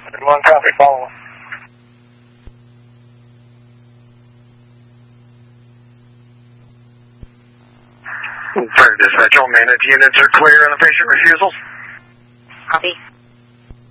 One copy, follow. Fair dispatch, all managed units are clear on the patient refusals. Copy.